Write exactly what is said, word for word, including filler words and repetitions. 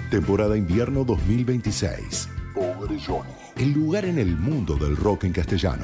Temporada invierno dos mil veintiséis. Pobre Johnny. El lugar en el mundo del rock en castellano.